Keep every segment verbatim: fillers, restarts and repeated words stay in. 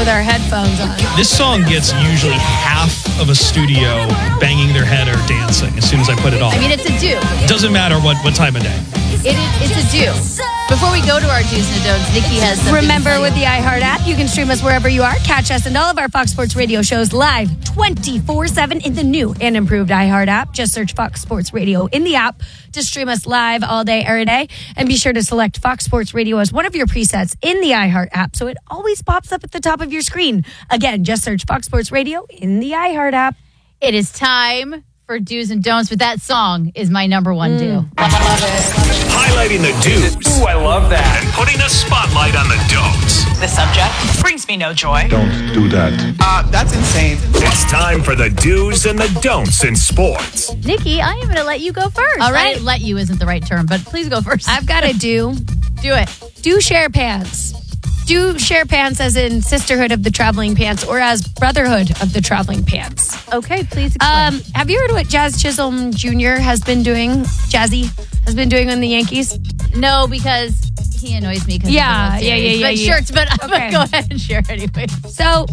with our headphones on. This song gets usually half of a studio banging their head or dancing as soon as I put it on. I mean, it's a do. Doesn't matter what, what time of day. It is, it's a do. Before we go to our do's and don'ts, Nikki has something. Remember, with the iHeart app, you can stream us wherever you are. Catch us and all of our Fox Sports Radio shows live twenty-four seven in the new and improved iHeart app. Just search Fox Sports Radio in the app to stream us live all day, every day. And be sure to select Fox Sports Radio as one of your presets in the iHeart app so it always pops up at the top of your screen. Again, just search Fox Sports Radio in the iHeart app. It is time for do's and don'ts, but that song is my number one mm. do. Love it. Highlighting the do's. Ooh, I love that. And putting a spotlight on the don'ts. The subject brings me no joy. Don't do that. Uh, that's insane. It's time for the do's and the don'ts in sports. Nikki, I am going to let you go first. All right. I, let you isn't the right term, but please go first. I've got a do. Do it. Do share pants. Do share pants as in sisterhood of the traveling pants or as brotherhood of the traveling pants. Okay, please explain. Um, have you heard what Jazz Chisholm Junior has been doing? Jazzy has been doing on the Yankees? No, because he annoys me. Yeah, yeah, yeah, yeah, but yeah. Shirts, but I'm okay. going to go ahead and share anyway. So,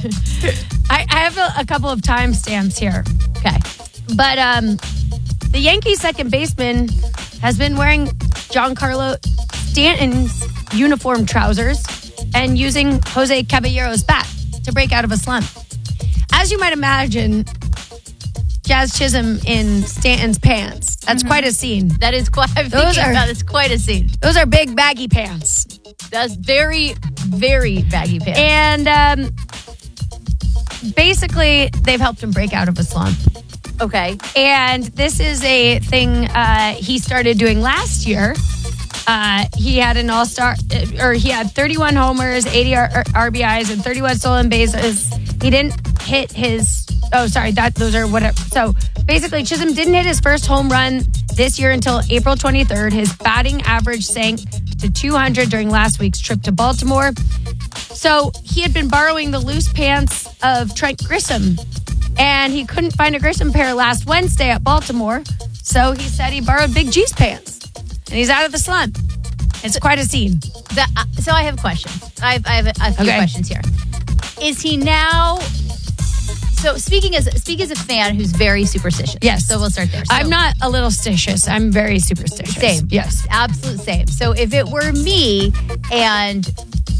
I, I have a, a couple of timestamps here. Okay. But um, the Yankees second baseman has been wearing Giancarlo Stanton's uniform trousers and using Jose Caballero's bat to break out of a slump. As you might imagine, Jazz Chisholm in Stanton's pants. That's mm-hmm. quite a scene. That is quite, I'm those are, about, that's quite a scene. Those are big baggy pants. That's very, very baggy pants. And um, basically, they've helped him break out of a slump. Okay. And this is a thing uh, he started doing last year. Uh, he had an all-star, or he had thirty-one homers, eighty R B Is, and thirty-one stolen bases. He didn't hit his, oh, sorry, that those are whatever. So basically, Chisholm didn't hit his first home run this year until April twenty-third. His batting average sank to two hundred during last week's trip to Baltimore. So he had been borrowing the loose pants of Trent Grissom, and he couldn't find a Grissom pair last Wednesday at Baltimore. So he said he borrowed Big G's pants. And he's out of the slump. It's quite a scene. The, uh, so I have questions. I have, I have a, a few okay. questions here. Is he now... So speaking as speak as a fan who's very superstitious. Yes. So we'll start there. So, I'm not a little stitious. I'm very superstitious. Same. Yes. Absolute same. So if it were me and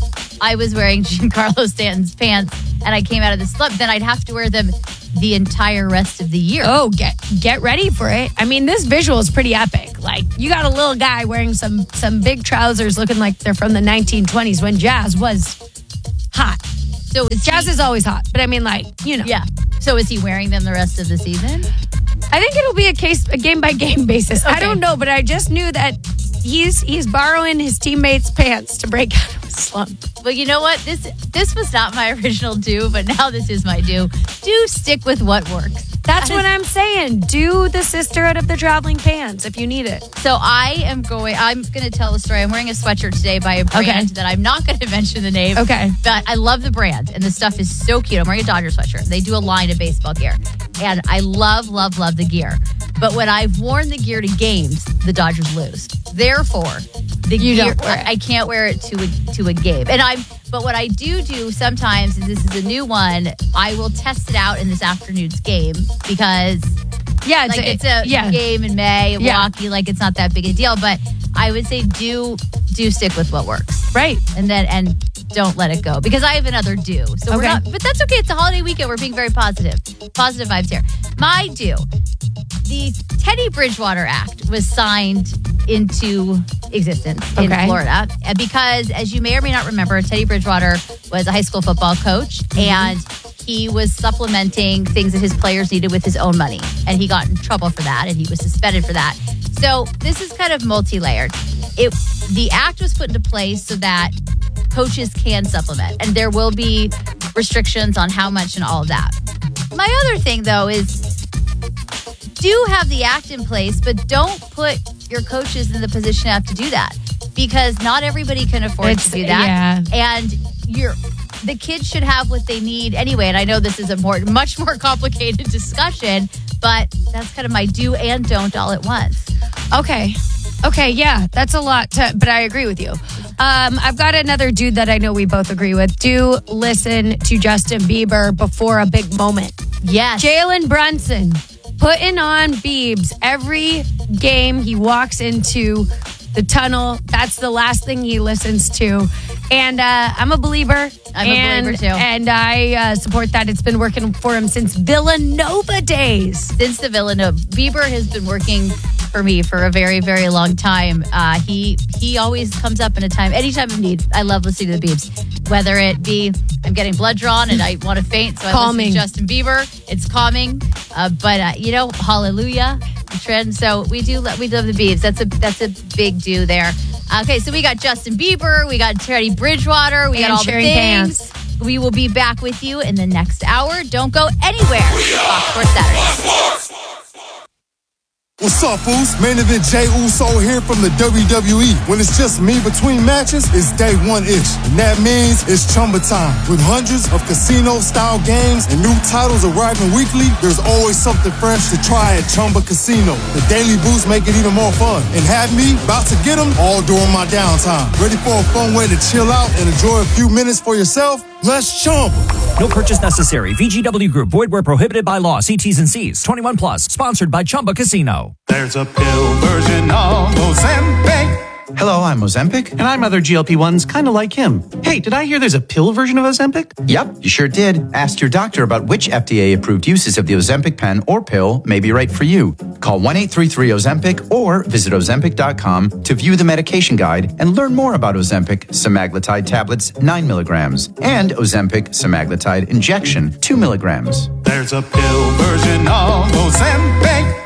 I was wearing Giancarlo Stanton's pants and I came out of the slump, then I'd have to wear them the entire rest of the year. Oh, get get ready for it. I mean, this visual is pretty epic. Like, you got a little guy wearing some some big trousers looking like they're from the nineteen twenties when Jazz was hot. So is Jazz he, is always hot, but I mean, like, you know. Yeah. So is he wearing them the rest of the season? I think it'll be a case a game by game basis. Okay. I don't know, but I just knew that he's he's borrowing his teammates' pants to break out of a slump. Well, you know what? This this was not my original do, but now this is my do. Do stick with what works. That's what I'm saying. Do the sisterhood of the traveling pants if you need it. So I am going, I'm going to tell the story. I'm wearing a sweatshirt today by a brand okay. that I'm not going to mention the name. Okay. But I love the brand and the stuff is so cute. I'm wearing a Dodger sweatshirt. They do a line of baseball gear. And I love, love, love the gear. But when I've worn the gear to games, the Dodgers lose. Therefore, the you gear, don't wear it. I can't wear it to a, to a game. And I'm, but what I do do sometimes, is this is a new one, I will test it out in this afternoon's game because yeah, it's, like a, it's a yeah. game in May, yeah. Milwaukee, like it's not that big a deal. But I would say do do stick with what works. Right. And then and don't let it go. Because I have another do. So okay. we're not, but that's okay. It's a holiday weekend. We're being very positive. Positive vibes here. My do. The Teddy Bridgewater Act was signed into existence in okay. Florida because, as you may or may not remember, Teddy Bridgewater was a high school football coach, mm-hmm. and he was supplementing things that his players needed with his own money, and he got in trouble for that, and he was suspended for that. So this is kind of multi-layered. It the act was put into place so that coaches can supplement, and there will be restrictions on how much and all of that. My other thing, though, is do have the act in place, but don't put your coaches in the position to have to do that because not everybody can afford it's, to do that. Yeah. And you're, the kids should have what they need anyway. And I know this is a more, much more complicated discussion, but that's kind of my do and don't all at once. Okay. Okay, yeah, that's a lot, to, but I agree with you. Um, I've got another dude that I know we both agree with. Do listen to Justin Bieber before a big moment. Yes. Jalen Brunson putting on Biebs every game he walks into the tunnel. That's the last thing he listens to. And uh, I'm a believer. I'm and, a believer too. And I uh, support that. It's been working for him since Villanova days. Since the Villanova. Bieber has been working for me for a very, very long time. Uh, he he always comes up in a time, any time of need. I love listening to the Biebs. Whether it be I'm getting blood drawn and I want to faint, so I Calming. listen to Justin Bieber. It's calming. Uh, but, uh, you know, hallelujah. Trend. So we do we love the Biebs. That's a that's a big do there. Okay, so we got Justin Bieber, we got Teddy Bridgewater, we And got all the sharing things. pants. We will be back with you in the next hour. Don't go anywhere. Fox Sports Saturday. What's up, Foos? Main event Jey Uso here from the W W E. When it's just me between matches, it's day one-ish. And that means it's Chumba time. With hundreds of casino-style games and new titles arriving weekly, there's always something fresh to try at Chumba Casino. The daily boosts make it even more fun. And have me about to get them all during my downtime. Ready for a fun way to chill out and enjoy a few minutes for yourself? Let's Chumba. No purchase necessary. V G W Group. Void where prohibited by law. See T's and C's. twenty-one plus. Sponsored by Chumba Casino. There's a pill version of Ozempic. Hello, I'm Ozempic. And I'm other G L P ones kind of like him. Hey, did I hear there's a pill version of Ozempic? Yep, you sure did. Ask your doctor about which F D A-approved uses of the Ozempic pen or pill may be right for you. Call one eight three three Ozempic or visit Ozempic dot com to view the medication guide and learn more about Ozempic semaglutide tablets, nine milligrams, and Ozempic semaglutide injection, two milligrams. There's a pill version of Ozempic.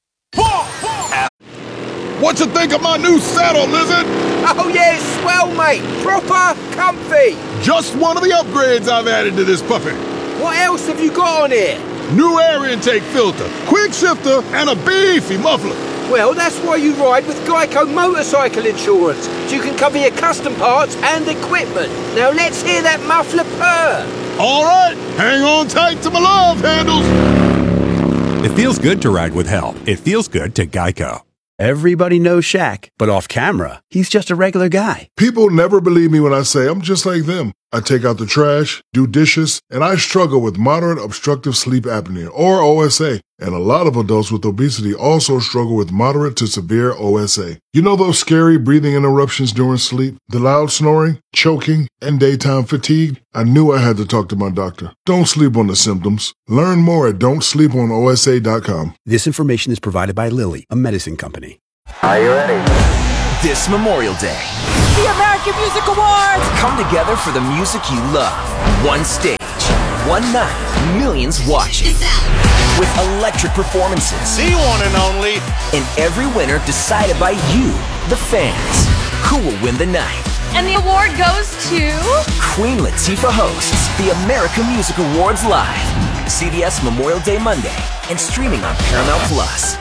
What you think of my new saddle, Lizard? Oh yeah, it's swell, mate. Proper comfy. Just one of the upgrades I've added to this puppy. What else have you got on here? New air intake filter, quick shifter, and a beefy muffler. Well, that's why you ride with Geico Motorcycle Insurance, so you can cover your custom parts and equipment. Now let's hear that muffler purr. All right, hang on tight to my love handles. It feels good to ride with help. It feels good to Geico. Everybody knows Shaq, but off camera, he's just a regular guy. People never believe me when I say I'm just like them. I take out the trash, do dishes, and I struggle with moderate obstructive sleep apnea, or O S A. And a lot of adults with obesity also struggle with moderate to severe O S A. You know those scary breathing interruptions during sleep, the loud snoring, choking, and daytime fatigue? I knew I had to talk to my doctor. Don't sleep on the symptoms. Learn more at don't sleep on O S A dot com. This information is provided by Lilly, a medicine company. Are you ready? This Memorial Day, the American Music Awards come together for the music you love. One stage, one night, millions watching. With electric performances. The one and only. And every winner decided by you, the fans. Who will win the night? And the award goes to... Queen Latifah hosts the American Music Awards live. C B S Memorial Day Monday and streaming on Paramount Plus.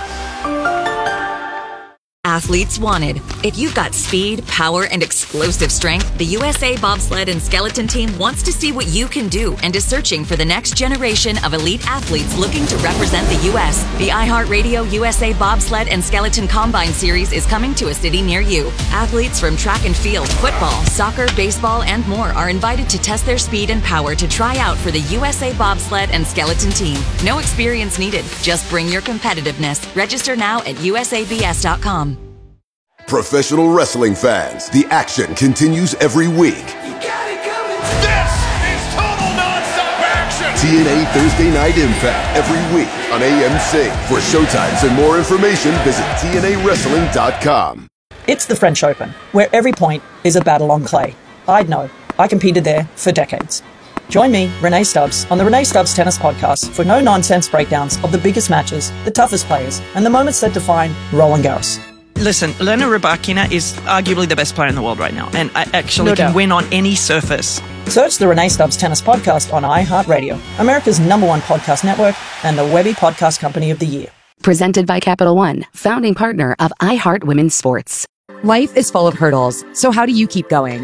Athletes wanted. If you've got speed, power, and explosive strength, the U S A Bobsled and Skeleton Team wants to see what you can do and is searching for the next generation of elite athletes looking to represent the U S The iHeartRadio U S A Bobsled and Skeleton Combine Series is coming to a city near you. Athletes from track and field, football, soccer, baseball, and more are invited to test their speed and power to try out for the U S A Bobsled and Skeleton Team. No experience needed. Just bring your competitiveness. Register now at U S A B S dot com. Professional wrestling fans, the action continues every week. You got it coming. This is total nonstop action. T N A Thursday Night Impact every week on A M C. For showtimes and more information, visit T N A wrestling dot com. It's the French Open, where every point is a battle on clay. I'd know. I competed there for decades. Join me, Renee Stubbs, on the Renee Stubbs Tennis Podcast for no-nonsense breakdowns of the biggest matches, the toughest players, and the moments that define Roland Garros. Listen, Elena Rybakina is arguably the best player in the world right now, and I actually No can doubt. win on any surface. Search the Renee Stubbs Tennis Podcast on iHeartRadio, America's number one podcast network, and the Webby Podcast Company of the Year. Presented by Capital One, founding partner of iHeart Women's Sports. Life is full of hurdles, so how do you keep going?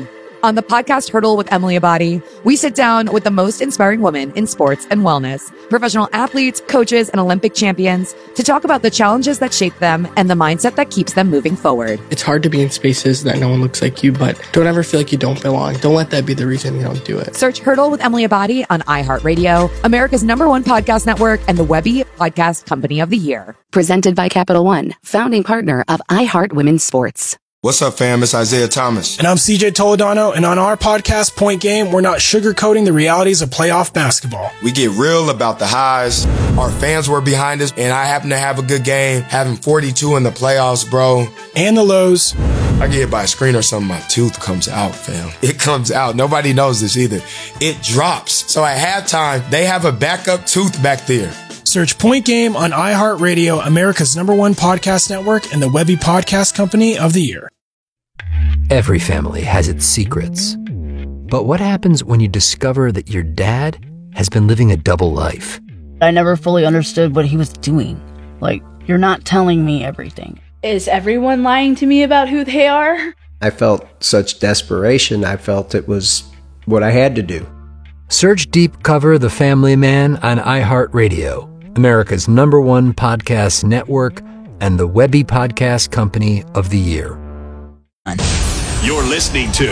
On the podcast Hurdle with Emily Abadi, we sit down with the most inspiring women in sports and wellness, professional athletes, coaches, and Olympic champions to talk about the challenges that shape them and the mindset that keeps them moving forward. It's hard to be in spaces that no one looks like you, but don't ever feel like you don't belong. Don't let that be the reason you don't do it. Search Hurdle with Emily Abadi on iHeartRadio, America's number one podcast network, and the Webby Podcast Company of the Year. Presented by Capital One, founding partner of iHeart Women's Sports. What's up, fam? It's Isaiah Thomas. And I'm C J Toledano, and on our podcast, Point Game, we're not sugarcoating the realities of playoff basketball. We get real about the highs. Our fans were behind us, and I happen to have a good game, having forty-two in the playoffs, bro. And the lows. I get hit by a screen or something, my tooth comes out, fam. It comes out. Nobody knows this either. It drops. So at halftime, they have a backup tooth back there. Search Point Game on iHeartRadio, America's number one podcast network, and the Webby Podcast Company of the Year. Every family has its secrets. But what happens when you discover that your dad has been living a double life? I never fully understood what he was doing. Like, you're not telling me everything. Is everyone lying to me about who they are? I felt such desperation. I felt it was what I had to do. Search Deep Cover The Family Man on iHeartRadio, America's number one podcast network, and the Webby Podcast Company of the Year. You're listening to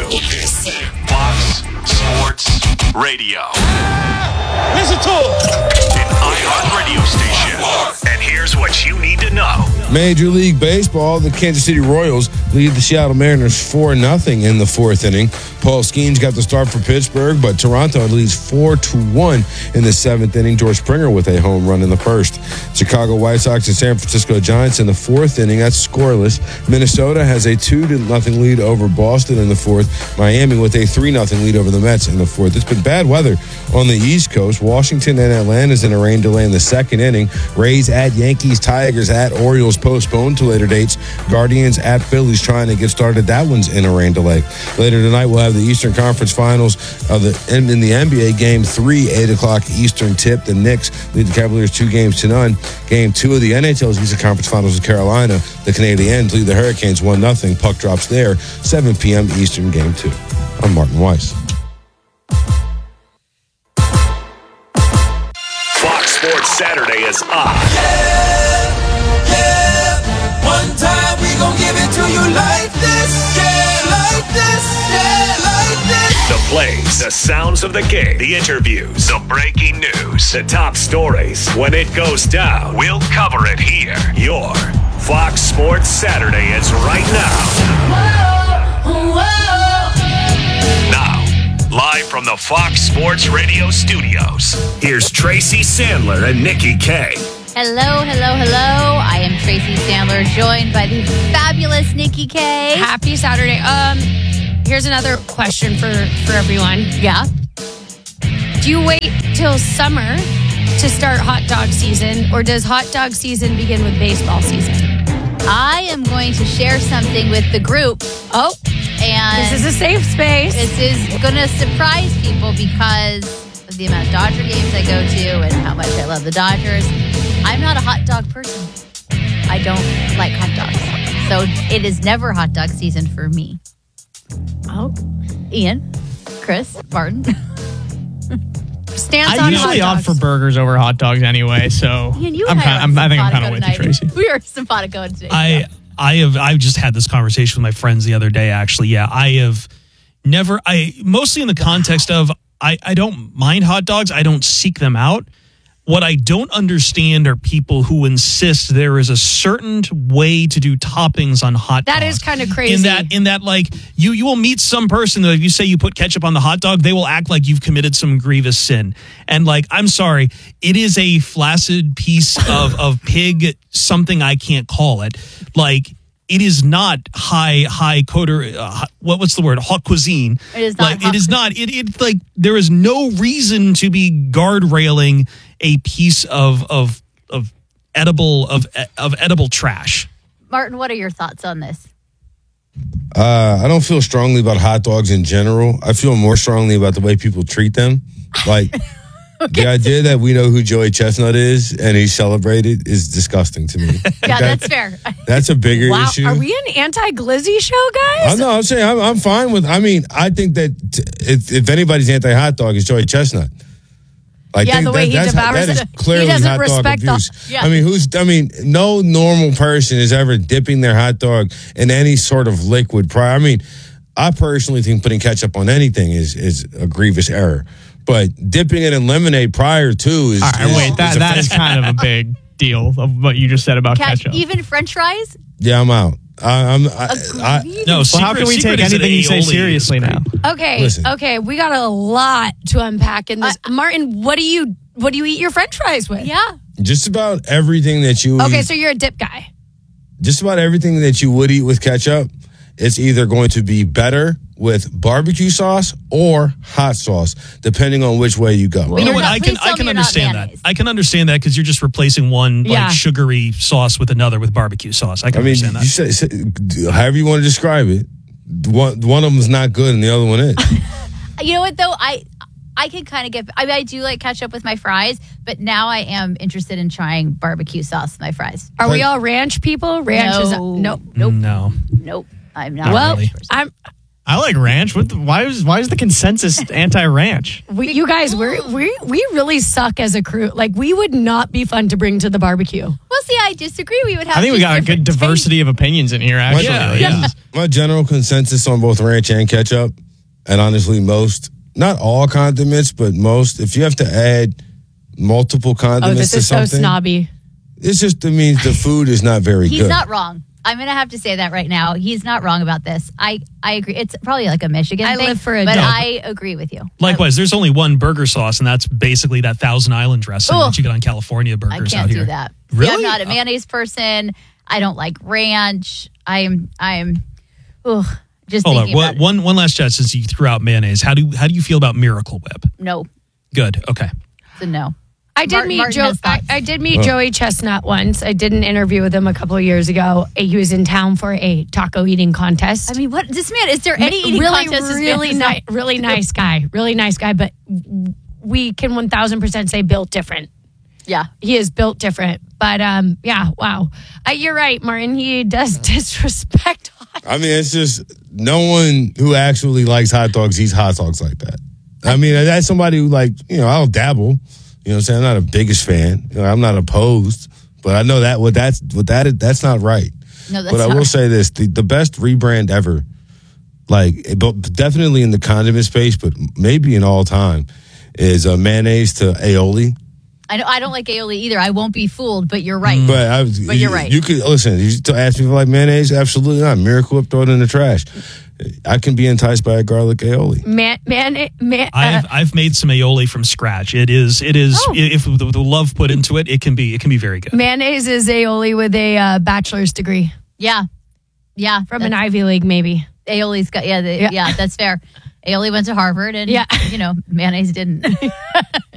Fox Sports Radio. Listen to it. An iHeartRadio station. And here's what you need to know. Major League Baseball, the Kansas City Royals lead the Seattle Mariners four nothing in the fourth inning. Paul Skeens got the start for Pittsburgh, but Toronto leads four to one in the seventh inning. George Springer with a home run in the first. Chicago White Sox and San Francisco Giants in the fourth inning. That's scoreless. Minnesota has a two to nothing lead over Boston in the fourth. Miami with a three nothing lead over the Mets in the fourth. It's been bad weather on the East Coast. Washington and Atlanta's in a rain delay in the second inning. Rays at Yankees, Tigers at Orioles postponed to later dates. Guardians at Phillies trying to get started. That one's in a rain delay. Later tonight, we'll have the Eastern Conference Finals of the in the N B A. Game three, eight o'clock Eastern tip. The Knicks lead the Cavaliers two games to none. Game two of the N H L's Eastern Conference Finals of Carolina. The Canadiens lead the Hurricanes one nothing. Puck drops there. seven p.m. Eastern game two. I'm Martin Weiss. Fox Sports Saturday is on. Yeah, yeah. One time we gon' give it to you like this. Yeah, like this. Yeah, like this. The plays, the sounds of the game, the interviews, the breaking news, the top stories. When it goes down, we'll cover it here. Your Fox Sports Saturday is right now. Whoa, whoa. Now, live from the Fox Sports Radio studios, here's Tracy Sandler and Nikki K. Hello, hello, hello. I am Tracy Sandler, joined by the fabulous Nikki K. Happy Saturday. Um, here's another question for, for everyone. Yeah. Do you wait till summer to start hot dog season, or does hot dog season begin with baseball season? I am going to share something with the group. Oh, and this is a safe space. This is going to surprise people because of the amount of Dodger games I go to and how much I love the Dodgers. I'm not a hot dog person. I don't like hot dogs. So it is never hot dog season for me. Oh, Ian, Chris, Martin. Stands I on usually hot opt for burgers over hot dogs anyway, so Ian, you I'm and I, kind, I'm, I think I'm kind of simpatico with you, tonight. Tracy. We are simpatico today. I I have I've just had this conversation with my friends the other day. Actually, yeah, I have never. I mostly in the context of I I don't mind hot dogs. I don't seek them out. What I don't understand are people who insist there is a certain way to do toppings on hot dogs. That is kind of crazy. In that, in that, like you, you will meet some person that if you say you put ketchup on the hot dog, they will act like you've committed some grievous sin. And like, I'm sorry, it is a flaccid piece of of pig. Something I can't call it. Like it is not high high coder. Uh, what what's the word? Haute cuisine. It is not. Like it is not. It it like there is no reason to be guardrailing a piece of of of edible of of edible trash. Martin, what are your thoughts on this? Uh, I don't feel strongly about hot dogs in general. I feel more strongly about the way people treat them. Like, The idea that we know who Joey Chestnut is and he's celebrated is disgusting to me. Yeah, That- that's fair. That's a bigger Wow, issue. are we an anti-glizzy show, guys? I know. I'm saying I'm, I'm fine with. I mean, I think that t- if, if anybody's anti-hot dog, it's Joey Chestnut. I Yeah, think the way he that's, devours that is it. He clearly doesn't hot dog respect the- abuse. Yeah. I mean, who's? I mean, no normal person is ever dipping their hot dog in any sort of liquid prior. I mean, I personally think putting ketchup on anything is is a grievous error, but dipping it in lemonade prior to is. All right, is, wait, that is that is offensive. kind of a big deal of what you just said about Cat- ketchup. even French fries? Yeah, I'm out. I, I'm. I, I, No, well, how can we take anything you say seriously now? Okay, Listen. okay, we got a lot to unpack in this. Martin, what do you what do you eat your French fries with? Yeah. just about everything that you. Okay, eat- so you're a dip guy. just about everything that you would eat with ketchup, it's either going to be better with barbecue sauce or hot sauce, depending on which way you go. You know what? I can I can understand that. I can understand that because you're just replacing one like Yeah. sugary sauce with another with barbecue sauce. I can I mean, understand that. you say, say, however you want to describe it, one, one of them is not good and the other one is. You know what though? I I can kind of get. I mean, I do like ketchup with my fries, but now I am interested in trying barbecue sauce with my fries. Are we all ranch people? Ranch is No. nope, nope, no, nope. I'm not. well, really. I'm. I like ranch. What? The, why is why is the consensus anti-ranch? We, you guys, we we we really suck as a crew. Like we would not be fun to bring to the barbecue. Well, see, I disagree. We would have. I think we just got a good different diversity of opinions in here. Actually, My, Like, my general consensus on both ranch and ketchup, and honestly, most, not all condiments, but most, if you have to add multiple Oh, condiments this to is so something, snobby. it's just, it means the food is not very He's good. not wrong. I'm going to have to say that right now. He's not wrong about this. I, I agree. It's probably like a Michigan I thing. live for a But dog. I agree with you. Likewise, there's only one burger sauce, and that's basically that Thousand Island dressing Oh. that you get on California I burgers can't out here. do that. See, Really? I'm not a mayonnaise person. I don't like ranch. I'm, I'm, ugh, just Hold on, thinking one, about it. one one last chat since you threw out mayonnaise. How do how do you feel about Miracle Whip? No, Good. Okay. it's a no. I did Martin- meet Martin Joe. has I, thoughts. I did meet Oh. Joey Chestnut once. I did an interview with him a couple of years ago. He was in town for a taco eating contest. I mean, what this man? Is there any eating really, contest? this man really has nice, done? really nice guy, really nice guy. But we can one thousand percent say built different. Yeah, he is built different. But um, yeah, wow. Uh, you're right, Martin. He does disrespect. I mean, it's just no one who actually likes hot dogs eats hot dogs like that. I mean, that's somebody who, like, you know, I'll dabble. You know what I'm saying? I'm not a biggest fan. You know, I'm not opposed, but I know that what that's what that is, that's not right. No, that's but I not will right. say this: the, the best rebrand ever, like, but definitely in the condiment space, but maybe in all time, is uh, mayonnaise to aioli. I know I don't like aioli either. I won't be fooled, but you're right. But I was, But you're you, right. You could listen. You to ask me if I like mayonnaise? Absolutely not. Miracle Whip, throw it in the trash. I can be enticed by a garlic aioli. Man, man, man. I've Uh, I've made some aioli from scratch. It is it is Oh. if the, the love put into it, it can be it can be very good. mayonnaise is aioli with a uh, bachelor's degree Yeah, yeah, from an Ivy League, maybe. Aioli's got yeah, the, Yeah. yeah, that's fair. Aioli went to Harvard, and Yeah. you know mayonnaise didn't.